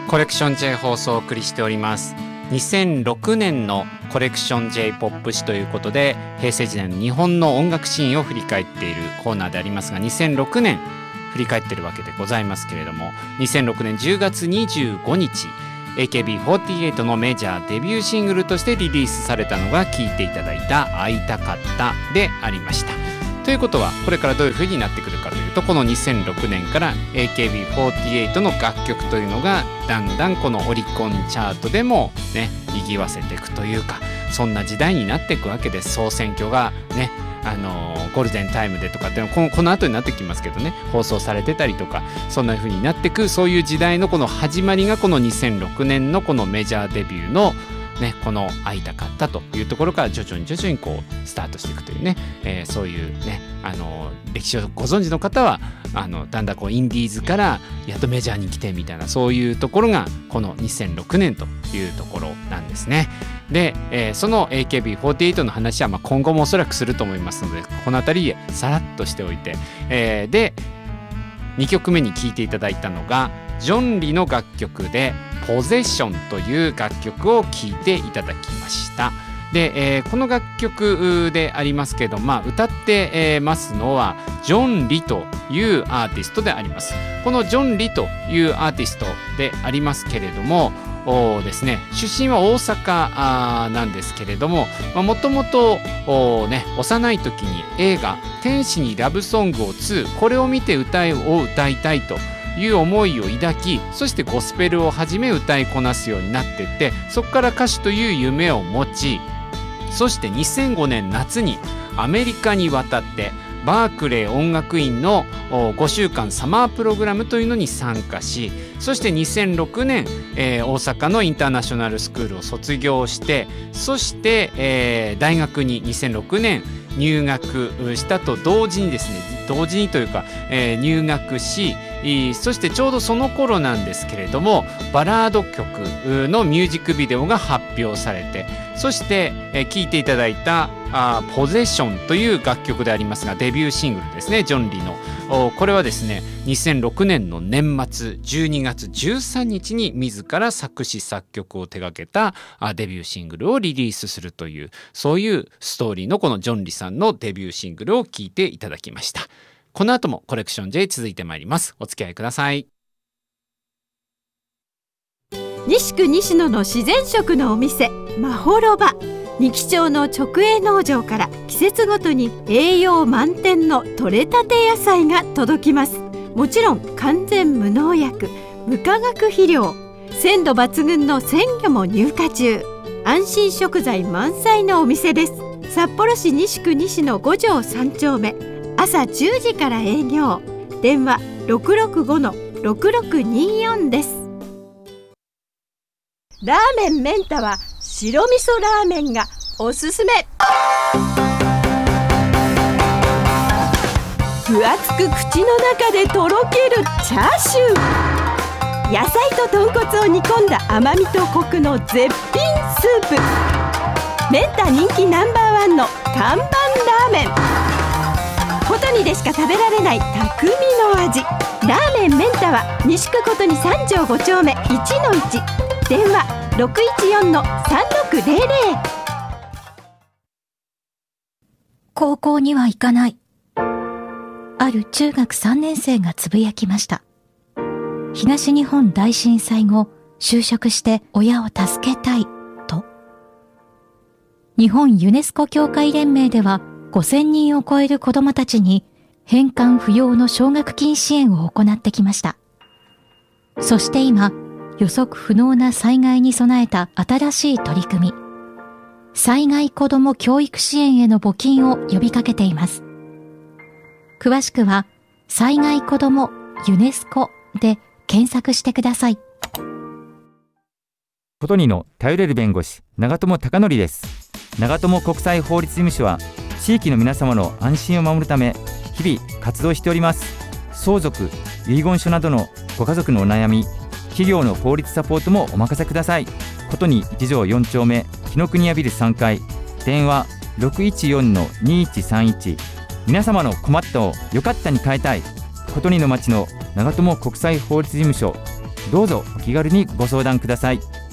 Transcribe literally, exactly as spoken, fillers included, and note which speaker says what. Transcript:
Speaker 1: コレクション J 放送をお送りしております。にせんろくねんのコレクション J ポップ誌ということで、平成時代の日本の音楽シーンを振り返っているコーナーでありますが、にせんろくねん振り返っているわけでございますけれども、にせんろくねんじゅうがつにじゅうごにち エーケービーフォーティーエイト のメジャーデビューシングルとしてリリースされたのが、聴いていただいた会いたかったでありました。ということは、これからどういう風になってくるかというと、このにせんろくねんから エーケービーフォーティーエイト の楽曲というのがだんだんこのオリコンチャートでもね、賑わせていくというか、そんな時代になっていくわけです。総選挙がね、あのー、ゴールデンタイムでとかってこの、この後になってきますけどね、放送されてたりとか、そんな風になっていく、そういう時代のこの始まりがこのにせんろくねんのこのメジャーデビューのね、この会いたかったというところから徐々に徐々にこうスタートしていくというね、えー、そういうね、あの歴史をご存知の方はあのだんだんこうインディーズからやっとメジャーに来てみたいな、そういうところがこのにせんろくねんというところなんですね。で、えー、その エーケービーフォーティーエイト の話はまあ今後もおそらくすると思いますので、このあたりでさらっとしておいて、えー、でにきょくめに聴いていただいたのがジョン・リの楽曲でポゼッションという楽曲を聴いていただきました。で、えー、この楽曲でありますけど、まあ、歌って、えー、ますのはジョン・リというアーティストであります。このジョン・リというアーティストでありますけれどもですね、出身は大阪なんですけれども、もともと幼い時に映画「天使にラブソングをツー」これを見て歌を歌いたいという思いを抱き、そしてゴスペルをはじめ歌いこなすようになっていって、そこから歌手という夢を持ち、そしてにせんごねん夏にアメリカに渡ってバークレー音楽院のごしゅうかんサマープログラムというのに参加し、そしてにせんろくねん、えー、大阪のインターナショナルスクールを卒業して、そして、えー、大学ににせんろくねん入学したと同時にですね、同時にというか、えー、入学し、そしてちょうどその頃なんですけれども、バラード曲のミュージックビデオが発表されて、そして聴いていただいたあポゼッションという楽曲でありますが、デビューシングルですね、ジョン・リの。これはですね、にせんろくねんの年末じゅうにがつじゅうさんにちに自ら作詞作曲を手掛けたデビューシングルをリリースするという、そういうストーリーのこのジョン・リさんのデビューシングルを聴いていただきました。この後もコレクション J 続いてまいります。お付き合いください。
Speaker 2: 西区西野の自然食のお店まほろば、二木町の直営農場から季節ごとに栄養満点の取れたて野菜が届きます。もちろん完全無農薬無化学肥料、鮮度抜群の鮮魚も入荷中、安心食材満載のお店です。札幌市西区西野ごじょうさんちょうめ、朝じゅうじから営業。電話 ろくろくごのろくろくによん です。ラーメンメンタは白味噌ラーメンがおすすめ。分厚く口の中でとろけるチャーシュー、野菜と豚骨を煮込んだ甘みとコクの絶品スープ。メンタ人気ナンバーワンの看板ラーメン、ことにでしか食べられない匠の味。ラーメンメンタは西区ことにさんじょうごちょうめいちのいち、電話 ろくいちよんのさんろくゼロゼロ。
Speaker 3: 高校には行かない。ある中学さんねんせいがつぶやきました。東日本大震災後、就職して親を助けたいと。日本ユネスコ協会連盟ではごせんにんを超える子どもたちに返還不要の奨学金支援を行ってきました。そして今、予測不能な災害に備えた新しい取り組み、災害子ども教育支援への募金を呼びかけています。詳しくは、災害子どもユネスコで検索してください。
Speaker 4: ことにの頼れる弁護士、長友貴則です。長友国際法律事務所は、地域の皆様の安心を守るため、日々活動しております。相続、遺言書などのご家族のお悩み、企業の法律サポートもお任せください。ことにいちじょうよんちょうめ、紀ノ国屋ビルさんかい、電話 ろくいちよんのにいちさんいち。皆様の困ったをよかったに変えたい。ことにの町の長友国際法律事務所、 どうぞお気軽にご相談ください。